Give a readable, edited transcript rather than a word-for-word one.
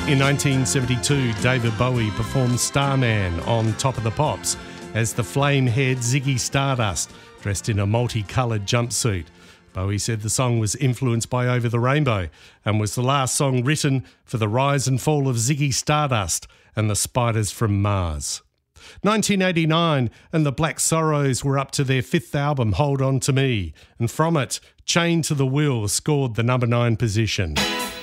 In 1972, David Bowie performed Starman on Top of the Pops as the flame-haired Ziggy Stardust, dressed in a multicoloured jumpsuit. Bowie said the song was influenced by Over the Rainbow and was the last song written for the rise and fall of Ziggy Stardust and the Spiders from Mars. 1989, and the Black Sorrows were up to their fifth album, Hold On To Me, and from it, Chained to the Wheel scored the number 9 position.